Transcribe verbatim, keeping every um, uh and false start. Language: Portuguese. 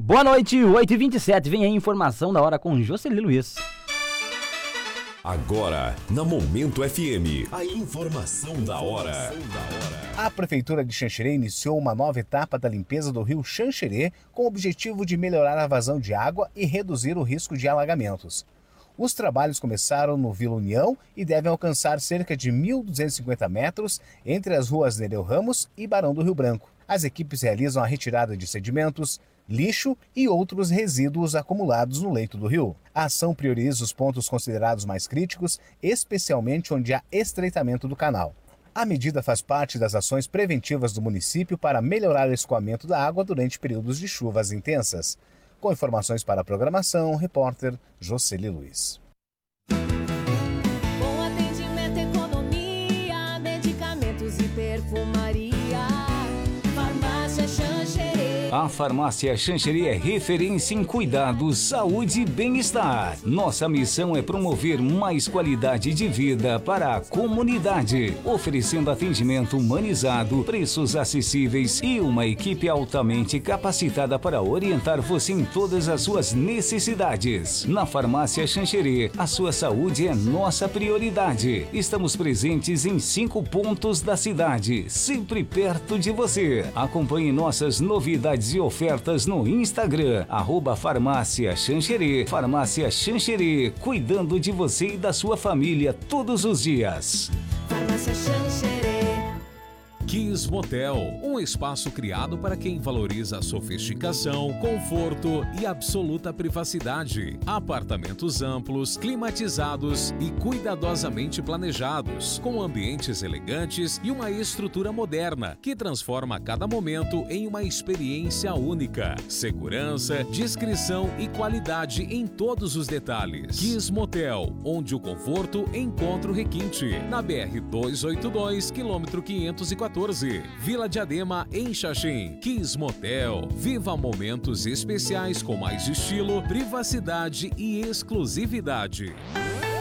Boa noite, oito e vinte e sete. Vem aí informação da hora com Jocely Luiz. Agora, na Momento F M, a informação da hora. A Prefeitura de Xanxerê iniciou uma nova etapa da limpeza do rio Xanxerê com o objetivo de melhorar a vazão de água e reduzir o risco de alagamentos. Os trabalhos começaram no Vila União e devem alcançar cerca de mil duzentos e cinquenta metros entre as ruas Nereu Ramos e Barão do Rio Branco. As equipes realizam a retirada de sedimentos, lixo e outros resíduos acumulados no leito do rio. A ação prioriza os pontos considerados mais críticos, especialmente onde há estreitamento do canal. A medida faz parte das ações preventivas do município para melhorar o escoamento da água durante períodos de chuvas intensas. Com informações para a programação, o repórter Jocely Luiz. Com atendimento, economia, medicamentos e perfumaria. Farmácia Xanxerê. A Farmácia Xanxerê é referência em cuidados, saúde e bem-estar. Nossa missão é promover mais qualidade de vida para a comunidade, oferecendo atendimento humanizado, preços acessíveis e uma equipe altamente capacitada para orientar você em todas as suas necessidades. Na Farmácia Xanxerê, a sua saúde é nossa prioridade. Estamos presentes em cinco pontos da cidade, sempre perto de você. Acompanhe nossas novidades e ofertas no Instagram, arroba Farmácia Xanxerê. Farmácia Xanxerê, cuidando de você e da sua família todos os dias. Farmácia Xanxerê. Kiss Motel, um espaço criado para quem valoriza a sofisticação, conforto e absoluta privacidade. Apartamentos amplos, climatizados e cuidadosamente planejados, com ambientes elegantes e uma estrutura moderna que transforma cada momento em uma experiência única. Segurança, discrição e qualidade em todos os detalhes. Kiss Motel, onde o conforto encontra o requinte. Na B R duzentos e oitenta e dois, quilômetro quinhentos e quatorze. Vila Diadema, em Xaxim. Kiss Motel. Viva momentos especiais com mais estilo, privacidade e exclusividade.